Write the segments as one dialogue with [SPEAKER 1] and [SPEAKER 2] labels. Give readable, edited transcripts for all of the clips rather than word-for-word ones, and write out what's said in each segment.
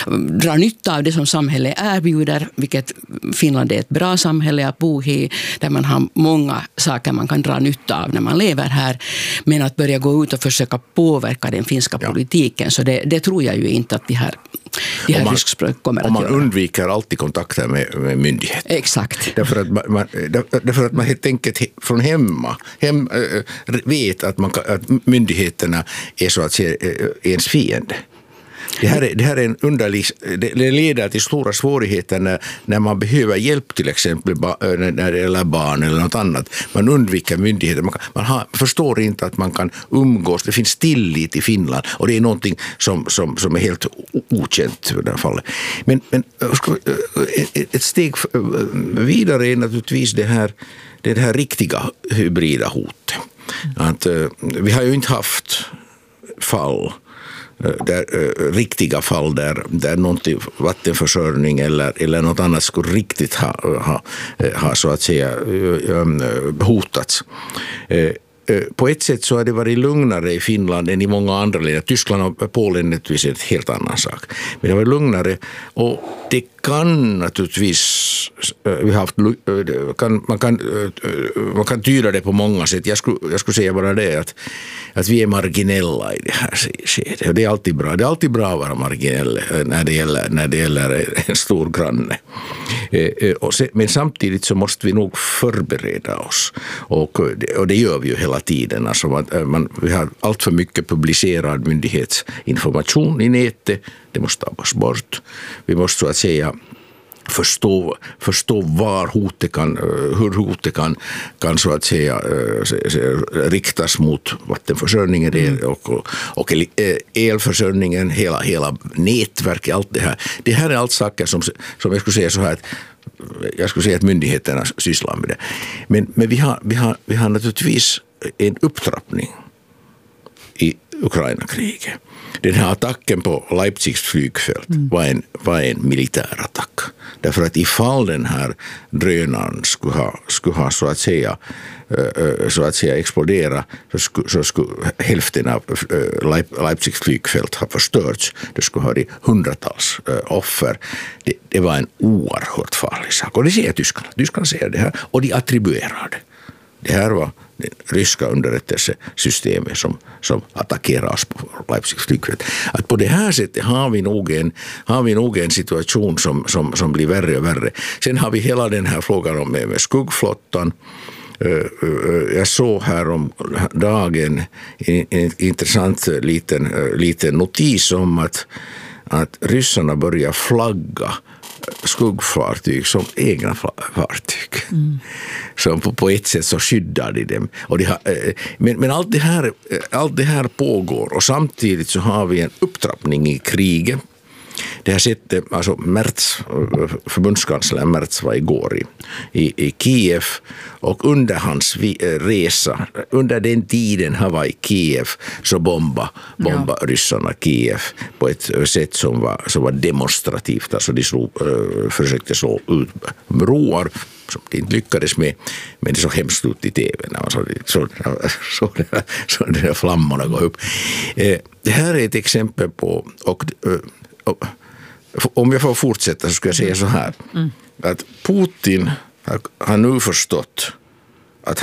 [SPEAKER 1] dra nytta av det som samhället erbjuder, vilket Finland är ett bra samhälle att bo i, där man har många saker man kan dra nytta av när man lever här. Men att börja gå ut och försöka påverka den finska politiken, så det tror jag ju inte att de här ryskspråk kommer att göra.
[SPEAKER 2] Och man undviker alltid kontakter med myndigheter.
[SPEAKER 1] Exakt.
[SPEAKER 2] Därför att man helt enkelt från hem vet att myndigheterna är så att säga ens fiende. Det här är en underlig, det leder till stora svårigheter när man behöver hjälp, till exempel när det gäller barn eller något annat. Man undviker myndigheter. Man förstår inte att man kan umgås. Det finns tillit i Finland, och det är någonting som är helt okänt i det här fallet. Men ett steg vidare är naturligtvis det här riktiga hybrida hotet. Att, vi har ju inte haft riktiga fall där någonting, vattenförsörjning eller något annat skulle riktigt ha så att säga hotats. På ett sätt så har det varit lugnare i Finland än i många andra länder. Tyskland och Polen är en helt annan sak. Men det var lugnare, och det kan naturligtvis man kan tyda det på många sätt. Jag skulle säga bara det att vi är marginella i det här skedet. Det är alltid bra. Det är alltid bra att vara marginell när det gäller en stor granne. Men samtidigt så måste vi nog förbereda oss. Och det gör vi ju hela tiden. Alltså vi har allt för mycket publicerad myndighetsinformation i nätet. Det måste tas bort. Vi måste så att säga förstå hur hotet kan så att säga riktas mot vattenförsörjningen och elförsörjningen, hela nätverket, allt det här. Det här är allt saker som jag skulle säga så här jag skulle säga att myndigheterna sysslar med det. Men vi har naturligtvis en upptrappning i Ukraina-kriget. Den här attacken på Leipzigs flygfält var en militär attack. Därför att ifall den här drönaren skulle ha så att säga explodera, så skulle hälften av Leipzigs flygfält ha förstörts. Det skulle ha hundratals offer. Det var en oerhört farlig sak. Och det säger Tyskland. Tyskland säger det här, och de attribuerar det. Det här var det ryska underrättelsesystemet som attackerar oss på Leipzigs flygfält. Att på det här sättet har vi nog en situation som blir värre och värre. Sen har vi hela den här frågan med skuggflottan. Jag såg här om dagen en intressant liten notis om att ryssarna börjar flagga skuggfartyg som egna fartyg. Så på ett sätt så skyddar de dem. Och men allt det här pågår, och samtidigt så har vi en upptrappning i kriget. Det här sättet, alltså förbundskansler Merz var igår i Kiev, och under hans resa, under den tiden han var i Kiev, så bomba ryssarna Kiev på ett sätt som var demonstrativt. Alltså de försökte slå ut broar som de inte lyckades med, men det såg hemskt ut i tv när man såg de där flammorna gå upp. Det här är ett exempel på, och om jag får fortsätta så ska jag säga så här, att Putin har nu förstått att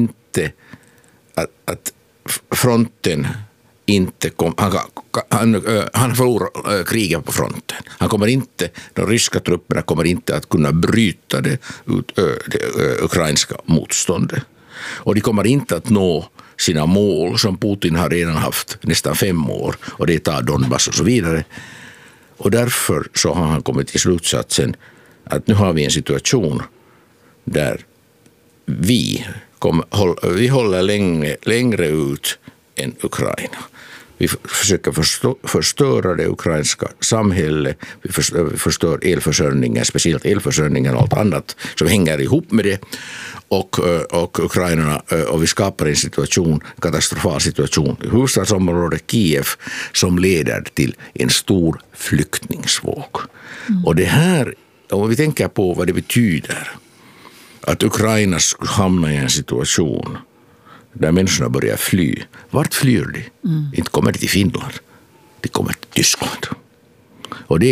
[SPEAKER 2] att fronten inte han förlorar kriget på fronten. De ryska trupperna kommer inte att kunna bryta det ukrainska motståndet. Och de kommer inte att nå sina mål som Putin har redan haft nästan 5 år, och det tar Donbass och så vidare. Och därför så har han kommit till slutsatsen att nu har vi en situation där vi håller längre ut än Ukraina. Vi försöker förstöra det ukrainska samhället. Vi förstör elförsörjningen, speciellt elförsörjningen och allt annat som hänger ihop med det. Och Ukraina, och vi skapar en katastrofal situation i huvudstadsområdet Kiev som leder till en stor flyktningsvåg. Och det här, om vi tänker på vad det betyder att Ukraina skulle hamna i en situation där människorna börjar fly. Vart flyr de? Inte kommer de till Finland. De kommer till Tyskland. Och det